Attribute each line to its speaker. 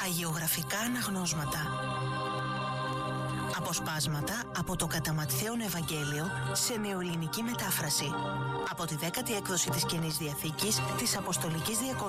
Speaker 1: Αγιογραφικά αναγνώσματα. Αποσπάσματα από το κατά Ματθαίον Ευαγγέλιο σε νεοελληνική μετάφραση. Από τη 10η έκδοση της Καινής Διαθήκης της Αποστολικής Διακονίας.